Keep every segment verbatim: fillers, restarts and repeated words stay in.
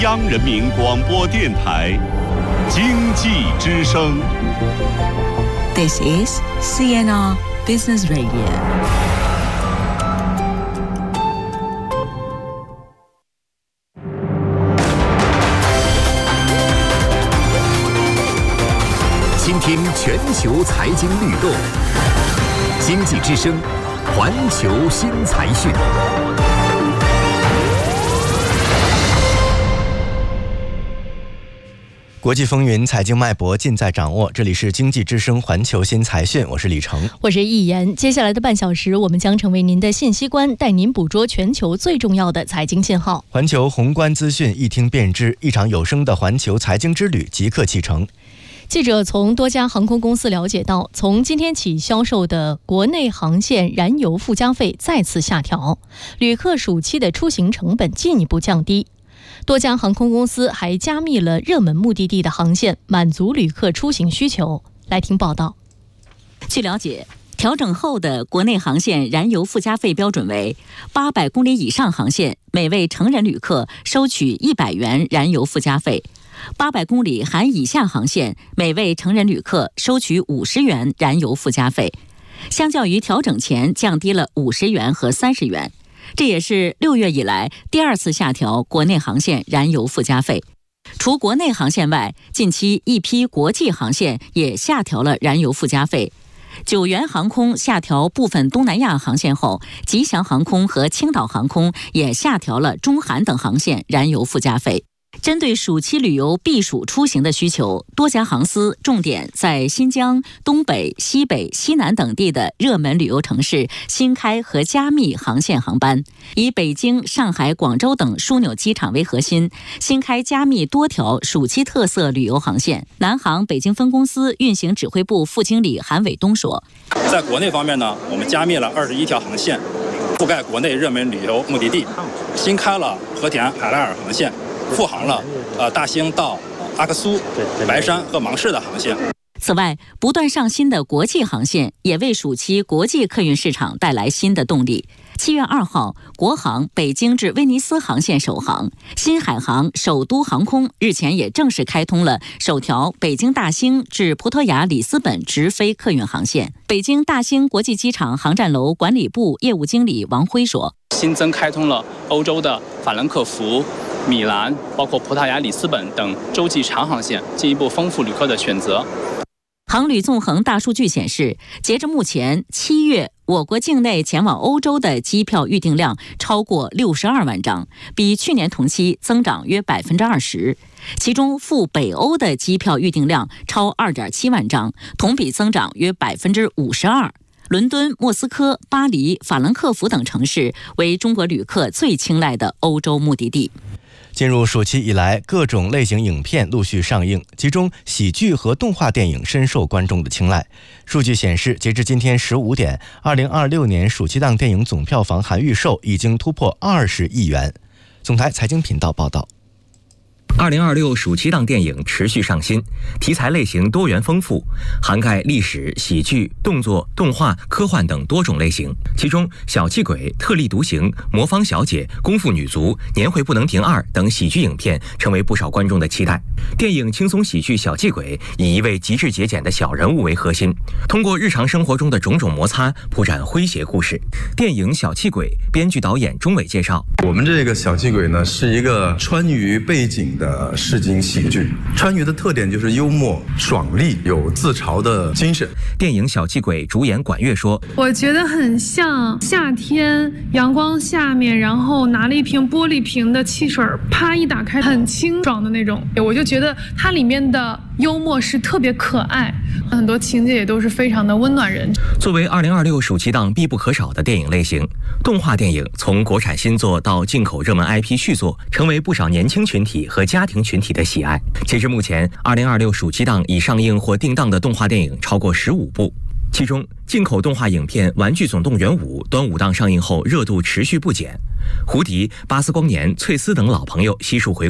央人民广播电台经济之声。 This is C N R Business Radio。 倾听全球财经律动，经济之声，环球新财讯。 国际风云，财经脉搏尽在掌握。这里是经济之声环球新财讯，我是李成， 我是易言。接下来的半小时，我们将成为您的信息官，带您捕捉全球最重要的财经信号。 环球宏观资讯，一听便知，一场有声的环球财经之旅即刻启程。 记者从多家航空公司了解到，从今天起销售的国内航线燃油附加费再次下调，旅客暑期的出行成本进一步降低。多家航空公司还加密了热门目的地的航线，满足旅客出行需求。来听报道。 据了解，调整后的国内航线燃油附加费标准为八百公里以上航线，每位成人旅客收取一百元燃油附加费；八百公里含以下航线，每位成人旅客收取五十元燃油附加费，相较于调整前降低了五十元和三十元。这也是六月以来第二次下调国内航线燃油附加费。除国内航线外，近期一批国际航线也下调了燃油附加费。九元航空下调部分东南亚航线后，吉祥航空和青岛航空也下调了中韩等航线燃油附加费。针对暑期旅游避暑出行的需求，多家航司重点在新疆、东北、西北、西南等地的热门旅游城市新开和加密航线航班，以北京、上海、广州等枢纽机场为核心，新开加密多条暑期特色旅游航线。南航北京分公司运行指挥部副经理韩伟东说， 在国内方面呢，我们加密了二十一条航线，覆盖国内热门旅游目的地，新开了和田海拉尔航线，复航了呃大兴到阿克苏、白山和芒市的航线。 此外，不断上新的国际航线也为暑期国际客运市场带来新的动力。七月二号，国航北京至威尼斯航线首航，新海航首都航空日前也正式开通了首条北京大兴至葡萄牙里斯本直飞客运航线。北京大兴国际机场航站楼管理部业务经理王辉说， 新增开通了欧洲的法兰克福、米兰，包括葡萄牙里斯本等洲际长航线，进一步丰富旅客的选择。 航旅纵横大数据显示，截至目前七月，我国境内前往欧洲的机票预订量超过六十二万张，比去年同期增长约百分之二十。其中赴北欧的机票预订量超二点七万张，同比增长约百分之五十二。伦敦、莫斯科、巴黎、法兰克福等城市为中国旅客最青睐的欧洲目的地。 进入暑期以来，各种类型影片陆续上映，其中喜剧和动画电影深受观众的青睐。数据显示，截至今天十五点，二零二六年暑期档电影总票房含预售已经突破二十亿元。总台财经频道报道。 二零二六暑期档电影持续上新，题材类型多元丰富，涵盖历史、喜剧、动作、动画、科幻等多种类型。其中，《小气鬼》、《特立独行》、《魔方小姐》、《功夫女足》、《年会不能停二》等喜剧影片成为不少观众的期待。电影轻松喜剧《小气鬼》以一位极致节俭的小人物为核心，通过日常生活中的种种摩擦，铺展诙谐故事。电影《小气鬼》编剧导演钟伟介绍， 我们这个《小气鬼》呢，是一个川渝背景的市井喜剧。川渝的特点就是幽默、爽利，有自嘲的精神。 电影《小气鬼》主演管乐说， 我觉得很像夏天阳光下面，然后拿了一瓶玻璃瓶的汽水，啪一打开，很清爽的那种。我就觉得它里面的幽默是特别可爱，很多情节也都是非常的温暖人。 作为二零二六暑期档必不可少的电影类型，动画电影从国产新作到进口热门 I P 续作，成为不少年轻群体和家庭群体的喜爱。截至目前，二零二六暑期档已上映或定档的动画电影超过十五部。其中，进口动画影片《玩具总动员五》端午档上映后热度持续不减，胡迪、巴斯光年、翠丝等老朋友悉数回归。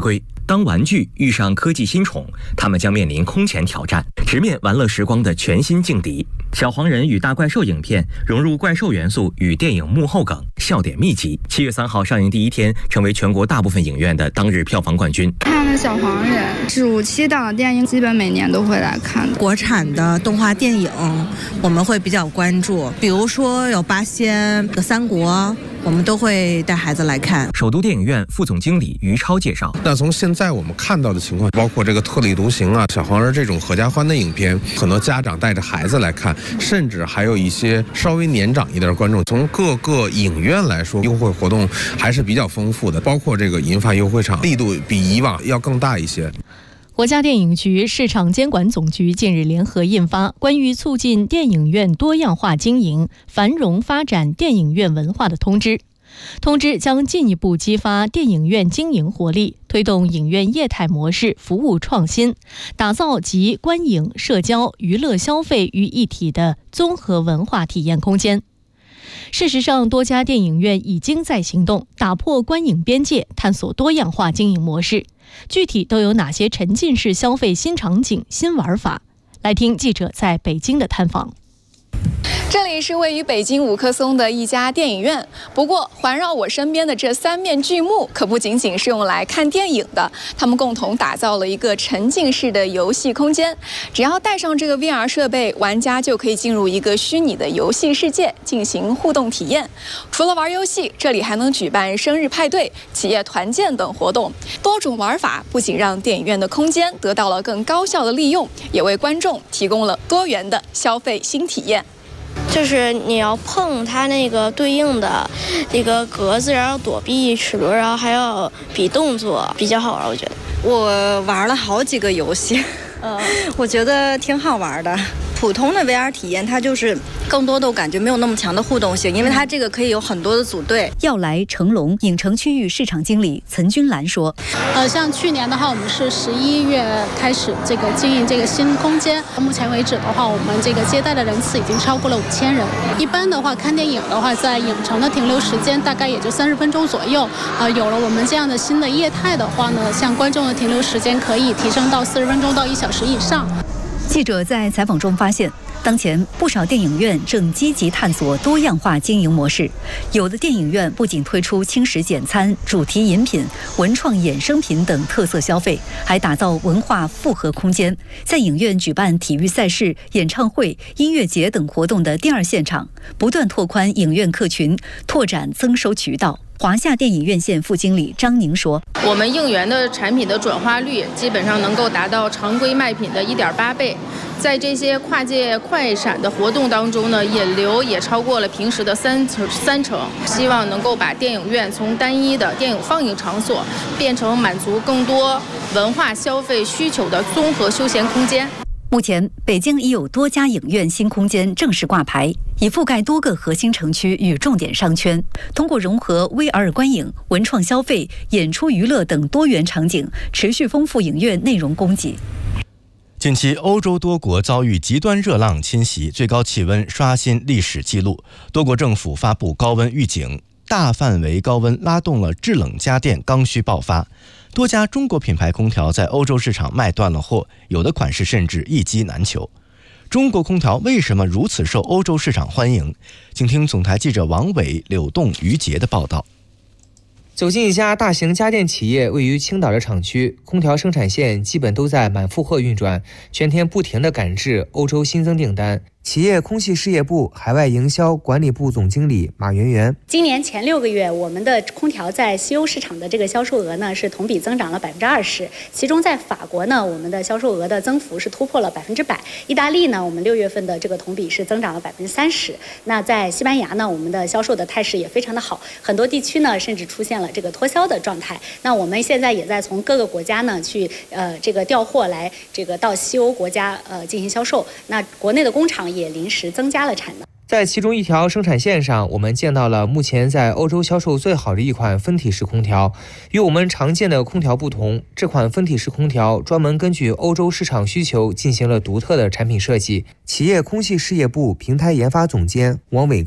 当玩具遇上科技新宠，他们将面临空前挑战，直面玩乐时光的全新劲敌。小黄人与大怪兽影片融入怪兽元素与电影幕后梗，笑点密集。七月三号上映第一天，成为全国大部分影院的当日票房冠军。 看了小黄人，暑期档的电影基本每年都会来看。 国产的动画电影我们会比较关注，比如说有八仙、三国，我们都会带孩子来看。 首都电影院副总经理于超介绍， 那从现在我们看到的情况，包括这个特立独行啊、小黄人这种合家欢的影片，很多家长带着孩子来看，甚至还有一些稍微年长一点的观众。从各个影院来说，优惠活动还是比较丰富的，包括这个银发优惠场力度比以往要更大一些。 国家电影局市场监管总局近日联合印发《关于促进电影院多样化经营、繁荣发展电影院文化的通知》。通知将进一步激发电影院经营活力，推动影院业态模式服务创新，打造集观影、社交、娱乐消费于一体的综合文化体验空间。事实上，多家电影院已经在行动，打破观影边界，探索多样化经营模式。具体都有哪些沉浸式消费新场景、新玩法？来听记者在北京的探访。 这里是位于北京五棵松的一家电影院，不过环绕我身边的这三面巨幕可不仅仅是用来看电影的，他们共同打造了一个沉浸式的游戏空间。只要带上这个 V R 设备，玩家就可以进入一个虚拟的游戏世界进行互动体验。除了玩游戏，这里还能举办生日派对、企业团建等活动，多种玩法不仅让电影院的空间得到了更高效的利用，也为观众提供了多元的消费新体验。 就是你要碰它那个对应的那个格子，然后躲避齿轮，然后还要比动作，比较好玩。我觉得我玩了好几个游戏，嗯，我觉得挺好玩的。普通的 V R 体验，它就是更多的我感觉没有那么强的互动性，因为它这个可以有很多的组队。 耀来成龙影城区域市场经理岑君兰说：“ 呃，像去年的话，我们是十一月开始这个经营这个新空间，到目前为止的话，我们这个接待的人次已经超过了五千人。一般的话，看电影的话，在影城的停留时间大概也就三十分钟左右。呃，有了我们这样的新的业态的话呢，像观众的停留时间可以提升到四十分钟到一小时以上。” 记者在采访中发现，当前不少电影院正积极探索多样化经营模式。有的电影院不仅推出轻食简餐、主题饮品、文创衍生品等特色消费，还打造文化复合空间，在影院举办体育赛事、演唱会、音乐节等活动的第二现场，不断拓宽影院客群，拓展增收渠道。华夏电影院线副经理张宁说：“ 我们应援的产品的转化率基本上能够达到常规卖品的一点八倍，在这些跨界快闪的活动当中呢，引流也超过了平时的三成三成。希望能够把电影院从单一的电影放映场所变成满足更多文化消费需求的综合休闲空间。” 目前，北京已有多家影院新空间正式挂牌，已覆盖多个核心城区与重点商圈。通过融合 V R 观影、文创消费、演出娱乐等多元场景，持续丰富影院内容供给。 近期，欧洲多国遭遇极端热浪侵袭，最高气温刷新历史纪录，多国政府发布高温预警，大范围高温拉动了制冷家电刚需爆发。多家中国品牌空调在欧洲市场卖断了货，有的款式甚至一机难求。中国空调为什么如此受欧洲市场欢迎？请听总台记者王伟、柳栋、于杰的报道。 走进一家大型家电企业位于青岛的厂区，空调生产线基本都在满负荷运转，全天不停地赶制欧洲新增订单。企业空气事业部海外营销管理部总经理马媛媛： 今年前六个月，我们的空调在西欧市场的这个销售额呢是同比增长了百分之二十，其中在法国呢，我们的销售额的增幅是突破了百分之百；意大利呢，我们六月份的这个同比是增长了百分之三十。那在西班牙呢，我们的销售的态势也非常的好，很多地区呢甚至出现了这个脱销的状态。那我们现在也在从各个国家呢去呃这个调货来这个到西欧国家呃进行销售。那国内的工厂也临时增加了产能。 在其中一条生产线上，我们见到了目前在欧洲销售最好的一款分体式空调。与我们常见的空调不同，这款分体式空调专门根据欧洲市场需求进行了独特的产品设计。企业空气事业部平台研发总监王伟哥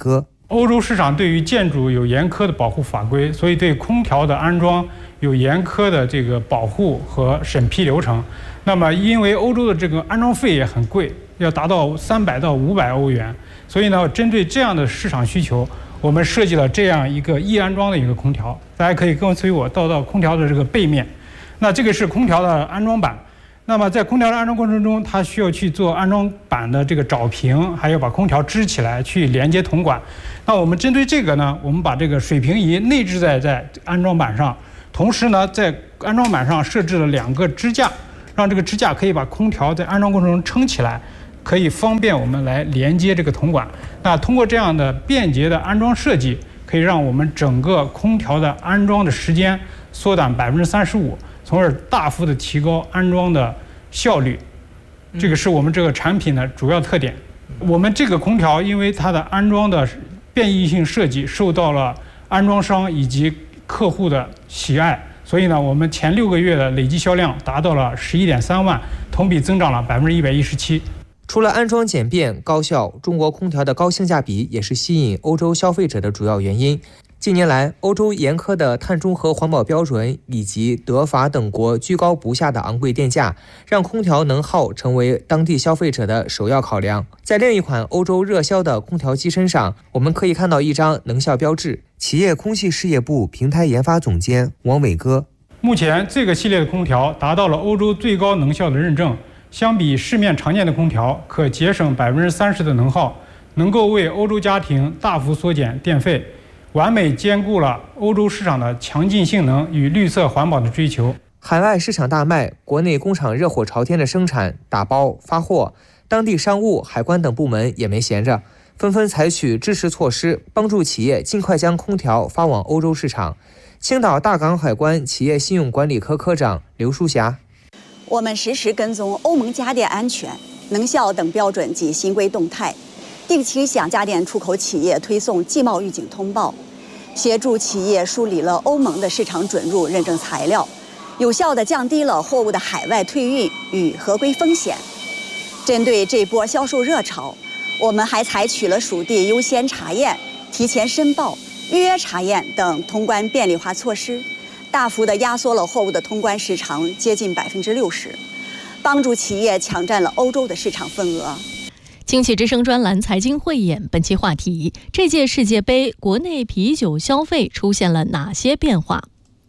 欧洲市场对于建筑有严苛的保护法规，所以对空调的安装有严苛的这个保护和审批流程。那么因为欧洲的这个安装费也很贵，要达到三百到五百欧元，所以呢，针对这样的市场需求，我们设计了这样一个易安装的一个空调。大家可以跟随我到到空调的这个背面，那这个是空调的安装板。那么在空调的安装过程中，它需要去做安装板的这个找平，还要把空调支起来去连接铜管。那我们针对这个呢，我们把这个水平仪内置在在安装板上，同时呢，在安装板上设置了两个支架，让这个支架可以把空调在安装过程中撑起来，可以方便我们来连接这个铜管。那通过这样的便捷的安装设计，可以让我们整个空调的安装的时间缩短百分之三十五，从而大幅的提高安装的效率。这个是我们这个产品的主要特点。我们这个空调因为它的安装的变异性设计受到了安装商以及客户的喜爱，所以呢，我们前六个月的累计销量达到了十一点三万，同比增长了百分之一百一十七。 除了安装简便高效，中国空调的高性价比也是吸引欧洲消费者的主要原因。近年来，欧洲严苛的碳中和环保标准以及德法等国居高不下的昂贵电价，让空调能耗成为当地消费者的首要考量。在另一款欧洲热销的空调机身上，我们可以看到一张能效标志。企业空气事业部平台研发总监王伟哥： 目前这个系列的空调达到了欧洲最高能效的认证，相比市面常见的空调，可节省百分之三十的能耗，能够为欧洲家庭大幅缩减电费，完美兼顾了欧洲市场的强劲性能与绿色环保的追求。 海外市场大卖，国内工厂热火朝天的生产、打包、发货，当地商务、海关等部门也没闲着，纷纷采取支持措施，帮助企业尽快将空调发往欧洲市场。青岛大港海关企业信用管理科科长刘淑霞： 我们实时跟踪欧盟家电安全、能效等标准及新规动态，定期向家电出口企业推送季贸预警通报，协助企业梳理了欧盟的市场准入认证材料，有效地降低了货物的海外退运与合规风险。针对这波销售热潮，我们还采取了属地优先查验、提前申报、预约查验等通关便利化措施，大幅地压缩了货物的通关时长，接近百分之六十，帮助企业抢占了欧洲的市场份额。 经济之声专栏财经汇演，本期话题：这届世界杯国内啤酒消费出现了哪些变化？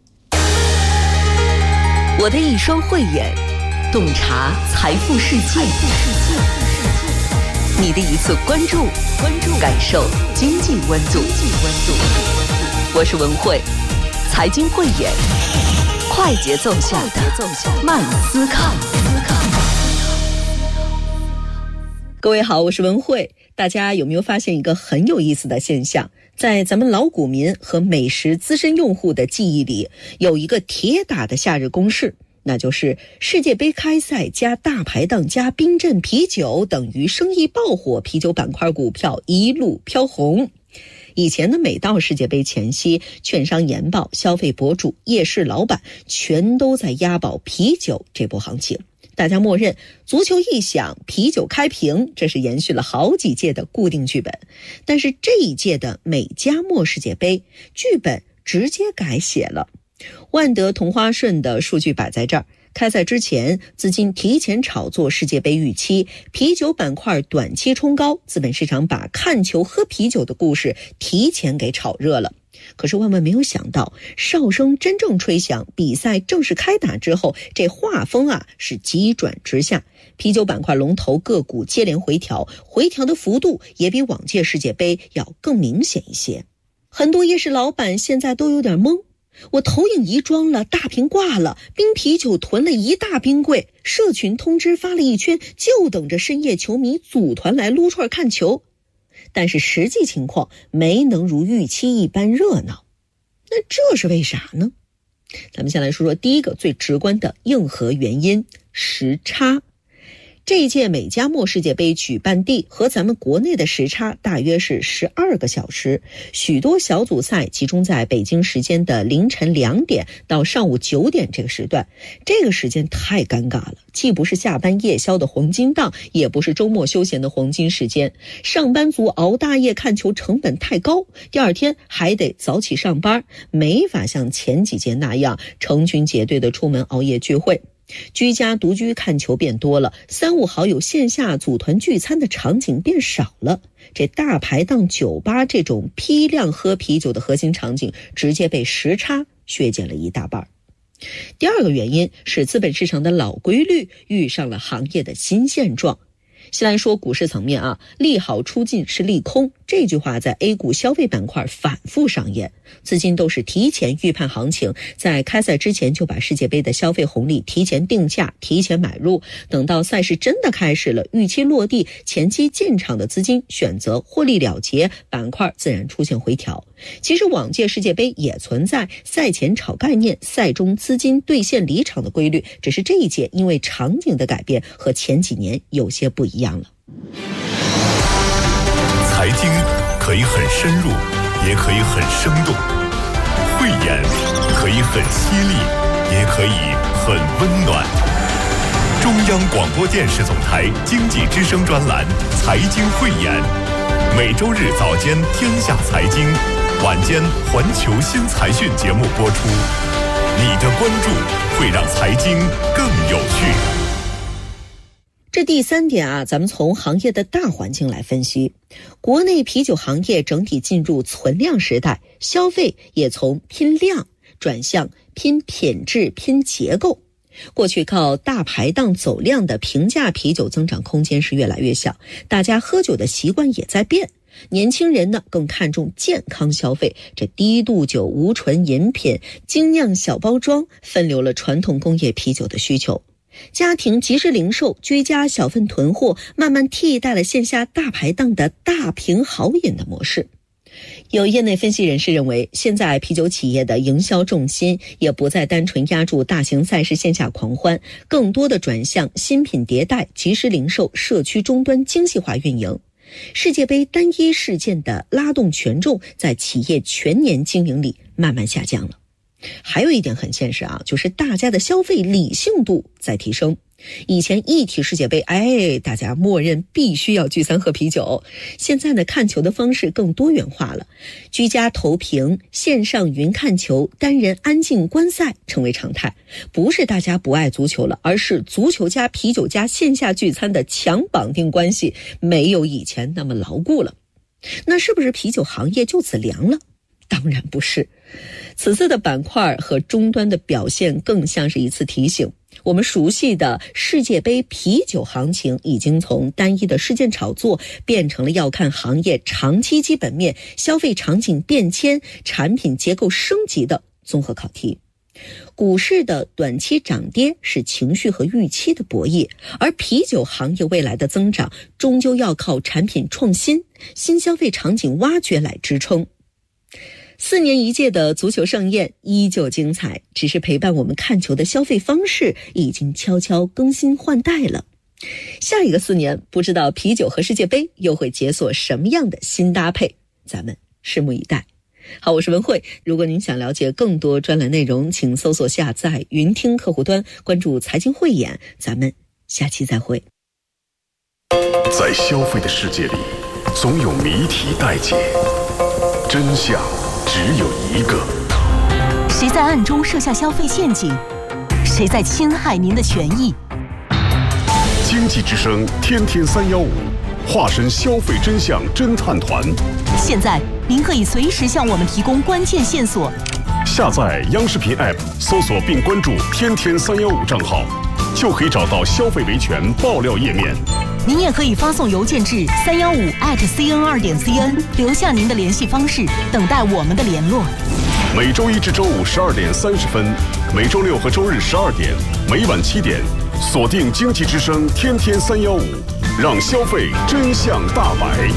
我的一双慧眼，洞察财富世界；你的一次关注，关注感受经济温度。我是文慧，财经汇演，快节奏下的慢思考。各位好，我是文慧。大家有没有发现一个很有意思的现象？在咱们老股民和美食资深用户的记忆里，有一个铁打的夏日公式，那就是世界杯开赛加大排档加冰镇啤酒等于生意爆火，啤酒板块股票一路飘红。以前呢，每到世界杯前夕，券商研报、消费博主、夜市老板全都在押宝啤酒这波行情。大家默认足球一响，啤酒开瓶，这是延续了好几届的固定剧本。但是这一届的美加墨世界杯剧本直接改写了。万德同花顺的数据摆在这儿，开赛之前资金提前炒作世界杯预期，啤酒板块短期冲高，资本市场把看球喝啤酒的故事提前给炒热了。可是万万没有想到，哨声真正吹响，比赛正式开打之后，这画风啊是急转直下，啤酒板块龙头个股接连回调，回调的幅度也比往届世界杯要更明显一些。很多夜市老板现在都有点懵，我投影仪装了，大屏挂了，冰啤酒囤了一大冰柜，社群通知发了一圈，就等着深夜球迷组团来撸串看球。但是实际情况没能如预期一般热闹，那这是为啥呢？咱们先来说说第一个最直观的硬核原因：时差。 这一届美加墨世界杯举办地和咱们国内的时差大约是十二个小时，许多小组赛集中在北京时间的凌晨两点到上午九点这个时段，这个时间太尴尬了，既不是下班夜宵的黄金档，也不是周末休闲的黄金时间，上班族熬大夜看球成本太高，第二天还得早起上班，没法像前几届那样成群结队的出门熬夜聚会。居家独居看球变多了，三五好友线下组团聚餐的场景变少了，这大排档酒吧这种批量喝啤酒的核心场景直接被时差削减了一大半。第二个原因是资本市场的老规律遇上了行业的新现状。先来说股市层面啊，利好出尽是利空，这句话在 A 股消费板块反复上演，资金都是提前预判行情，在开赛之前就把世界杯的消费红利提前定价，提前买入，等到赛事真的开始了，预期落地，前期进场的资金选择获利了结，板块自然出现回调。其实往届世界杯也存在赛前炒概念，赛中资金兑现离场的规律，只是这一届因为场景的改变和前几年有些不一样了。 财经可以很深入，也可以很生动，慧眼可以很犀利，也可以很温暖。中央广播电视总台经济之声专栏《财经慧眼》，每周日早间《天下财经》，晚间《环球新财讯》节目播出。你的关注会让财经更有趣。 这第三点啊，咱们从行业的大环境来分析。国内啤酒行业整体进入存量时代，消费也从拼量转向拼品质、拼结构。过去靠大排档走量的平价啤酒增长空间是越来越小，大家喝酒的习惯也在变。年轻人呢更看重健康消费，这低度酒、无醇饮品、精酿小包装分流了传统工业啤酒的需求。家庭即时零售、居家小份囤货慢慢替代了线下大排档的大瓶好饮的模式。有业内分析人士认为，现在啤酒企业的营销重心也不再单纯压住大型赛事线下狂欢，更多的转向新品迭代、即时零售、社区终端精细化运营。世界杯单一事件的拉动权重在企业全年经营里慢慢下降了。还有一点很现实啊，就是大家的消费理性度在提升。以前一提世界杯，哎，大家默认必须要聚餐喝啤酒。现在呢，看球的方式更多元化了，居家投屏、线上云看球、单人安静观赛成为常态。不是大家不爱足球了，而是足球加啤酒加线下聚餐的强绑定关系没有以前那么牢固了。那是不是啤酒行业就此凉了？当然不是。此次的板块和终端的表现更像是一次提醒，我们熟悉的世界杯啤酒行情已经从单一的事件炒作变成了要看行业长期基本面、消费场景变迁、产品结构升级的综合考题。股市的短期涨跌是情绪和预期的博弈，而啤酒行业未来的增长终究要靠产品创新、新消费场景挖掘来支撑。四年一届的足球盛宴依旧精彩，只是陪伴我们看球的消费方式已经悄悄更新换代了。下一个四年，不知道啤酒和世界杯又会解锁什么样的新搭配，咱们拭目以待。好，我是文慧。如果您想了解更多专栏内容，请搜索下载云听客户端，关注财经慧眼。咱们下期再会。 在消费的世界里，总有谜题待解，真相只有一个。 谁在暗中设下消费陷阱？谁在侵害您的权益？ 经济之声天天三幺五，化身消费真相侦探团。 现在您可以随时向我们提供关键线索。 下载央视频 App， 搜索并关注天天三幺五账号，就可以找到消费维权爆料页面。 您也可以发送邮件至三幺五 at cn 二点 cn， 留下您的联系方式，等待我们的联络。 每周一至周五十二点三十分，每周六和周日十二点，每晚七点，锁定经济之声天天三幺五，让消费真相大白。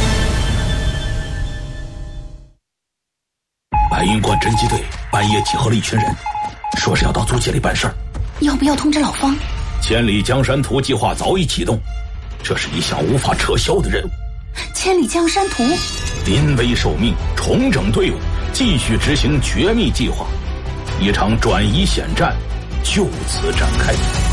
白云观侦缉队半夜集合了一群人，说是要到租界里办事儿。 要不要通知老方？ 千里江山图计划早已启动，这是一项无法撤销的任务。 千里江山图， 临危受命，重整队伍，继续执行绝密计划，一场转移险战就此展开。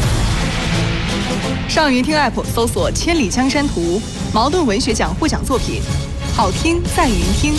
上云听 App 搜索《千里江山图》，茅盾文学奖获奖作品，好听在云听。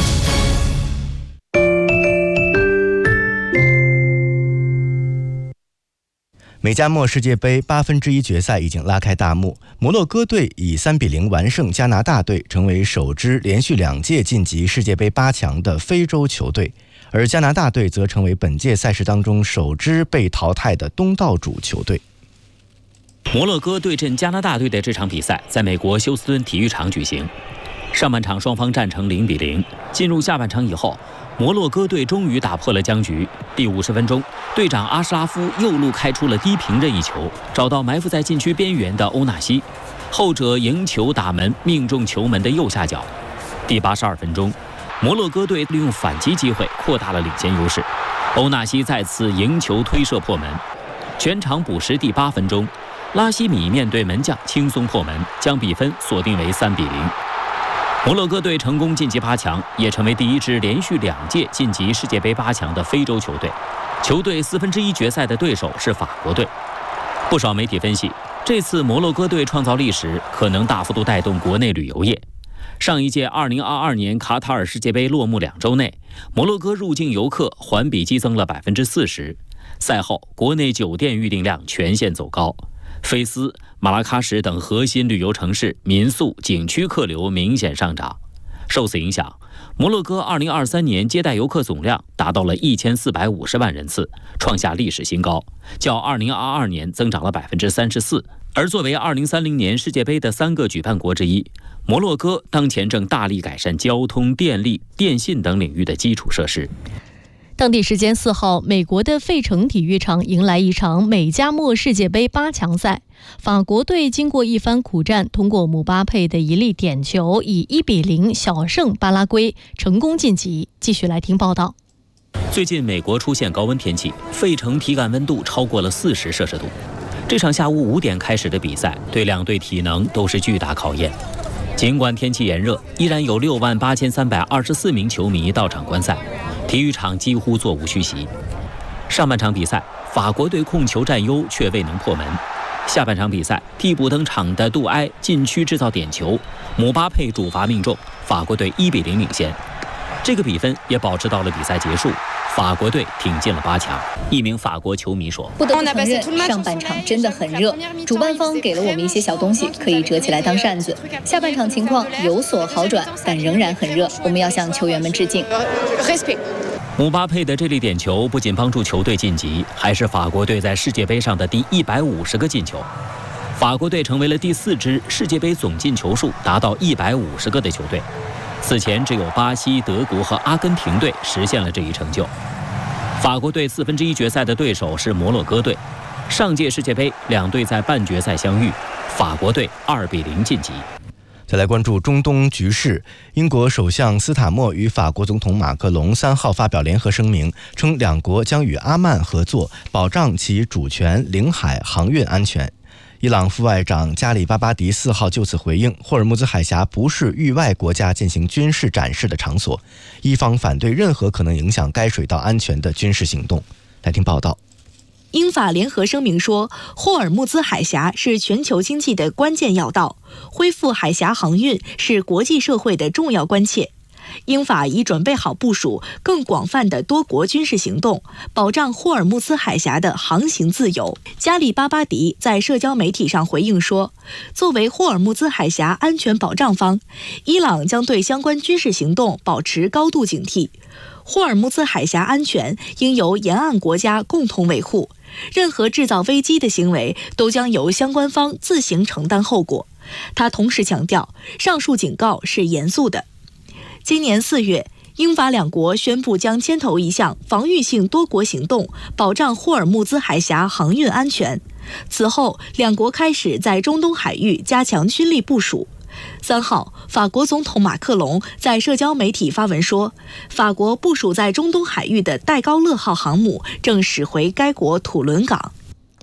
美加墨世界杯八分之一决赛已经拉开大幕，摩洛哥队以三比零完胜加拿大队，成为首支连续两届晋级世界杯八强的非洲球队，而加拿大队则成为本届赛事当中首支被淘汰的东道主球队。 摩洛哥对阵加拿大队的这场比赛在美国休斯敦体育场举行。上半场双方战成零比零，进入下半场以后，摩洛哥队终于打破了僵局。第五十分钟，队长阿什拉夫右路开出了低平任意球，找到埋伏在禁区边缘的欧纳西，后者迎球打门，命中球门的右下角。第八十二分钟，摩洛哥队利用反击机会扩大了领先优势，欧纳西再次迎球推射破门。全场补时第八分钟，拉希米面对门将轻松破门，将比分锁定为三比零。摩洛哥队成功晋级八强，也成为第一支连续两届晋级世界杯八强的非洲球队。球队四分之一决赛的对手是法国队。不少媒体分析，这次摩洛哥队创造历史，可能大幅度带动国内旅游业。上一届二零二二年卡塔尔世界杯落幕两周内，摩洛哥入境游客环比激增了百分之四十。赛后，国内酒店预订量全线走高。菲斯、马拉喀什等核心旅游城市民宿、景区客流明显上涨。受此影响，摩洛哥二零二三年接待游客总量达到了一千四百五十万人次，创下历史新高，较二零二二年增长了百分之三十四。而作为二零三零年世界杯的三个举办国之一，摩洛哥当前正大力改善交通、电力、电信等领域的基础设施。 当地时间四号，美国的费城体育场迎来一场美加墨世界杯八强赛。法国队经过一番苦战，通过姆巴佩的一粒点球，以一比零小胜巴拉圭，成功晋级。继续来听报道。 最近美国出现高温天气，费城体感温度超过了四十摄氏度。这场下午五点开始的比赛，对两队体能都是巨大考验。尽管天气炎热，依然有六万八千三百二十四名球迷到场观赛。体育场几乎座无虚席。上半场比赛，法国队控球占优，却未能破门。下半场比赛，替补登场的杜埃禁区制造点球，姆巴佩主罚命中，法国队一比零领先。这个比分也保持到了比赛结束，法国队挺进了八强。一名法国球迷说：“ 不得不承认，上半场真的很热，主办方给了我们一些小东西，可以折起来当扇子。下半场情况有所好转，但仍然很热，我们要向球员们致敬。” 姆巴佩的这粒点球不仅帮助球队晋级，还是法国队在世界杯上的第一百五十个进球。法国队成为了第四支世界杯总进球数达到一百五十个的球队。此前只有巴西、德国和阿根廷队实现了这一成就。法国队四分之一决赛的对手是摩洛哥队。上届世界杯两队在半决赛相遇，法国队二比零晋级。 再来关注中东局势，英国首相斯塔默与法国总统马克龙三号发表联合声明，称两国将与阿曼合作，保障其主权、领海、航运安全。伊朗副外长加里巴巴迪四号就此回应，霍尔木兹海峡不是域外国家进行军事展示的场所，伊方反对任何可能影响该水道安全的军事行动。来听报道。 英法联合声明说，霍尔木兹海峡是全球经济的关键要道，恢复海峡航运是国际社会的重要关切。英法已准备好部署更广泛的多国军事行动，保障霍尔木兹海峡的航行自由。加里巴巴迪在社交媒体上回应说，作为霍尔木兹海峡安全保障方，伊朗将对相关军事行动保持高度警惕。霍尔木兹海峡安全应由沿岸国家共同维护，任何制造危机的行为都将由相关方自行承担后果。他同时强调，上述警告是严肃的。今年四月，英法两国宣布将牵头一项防御性多国行动，保障霍尔木兹海峡航运安全。此后，两国开始在中东海域加强军力部署。三号，法国总统马克龙在社交媒体发文说，法国部署在中东海域的戴高乐号航母正驶回该国土伦港。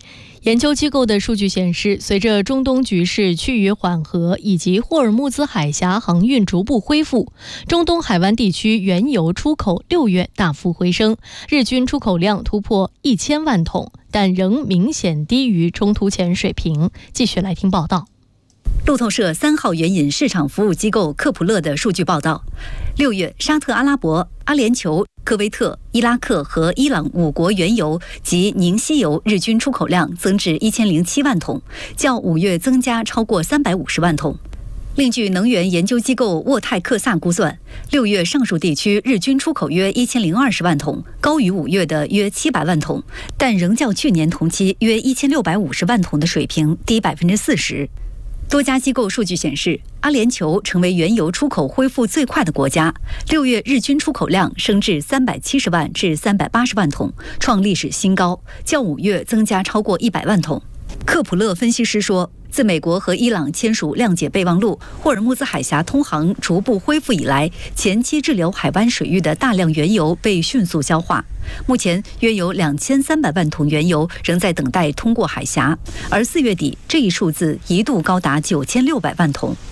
研究机构的数据显示，随着中东局势趋于缓和以及霍尔木兹海峡航运逐步恢复，中东海湾地区原油出口六月大幅回升，日均出口量突破一千万桶，但仍明显低于冲突前水平。继续来听报道。 路透社三号援引市场服务机构科普勒的数据报道，六月沙特阿拉伯、阿联酋、科威特、伊拉克和伊朗五国原油及凝稀油日均出口量增至一千零七万桶，较五月增加超过三百五十万桶。另据能源研究机构沃泰克萨估算，六月上述地区日均出口约一千零二十万桶，高于五月的约七百万桶，但仍较去年同期约一千六百五十万桶的水平低百分之四十。多家机构数据显示，阿联酋成为原油出口恢复最快的国家，六月日均出口量升至三百七十万至三百八十万桶，创历史新高，较五月增加超过一百万桶。科普勒分析师说，自美国和伊朗签署谅解备忘录，霍尔木兹海峡通航逐步恢复以来，前期滞留海湾水域的大量原油被迅速消化。目前约有两千三百万桶原油仍在等待通过海峡，而四月底这一数字一度高达九千六百万桶。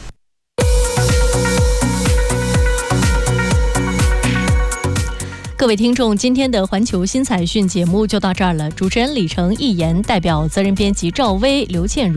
各位听众，今天的环球新彩讯节目就到这儿了。主持人李成、易言，代表责任编辑赵薇、刘倩如。